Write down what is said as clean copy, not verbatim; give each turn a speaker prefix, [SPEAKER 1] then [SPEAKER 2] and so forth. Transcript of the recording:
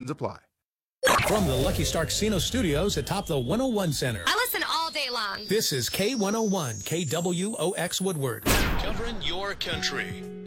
[SPEAKER 1] Restrictions apply.
[SPEAKER 2] From the Lucky Star Casino Studios atop the 101 Center.
[SPEAKER 3] I listen all day long.
[SPEAKER 2] This is K101, KWOX Woodward.
[SPEAKER 4] Covering your country.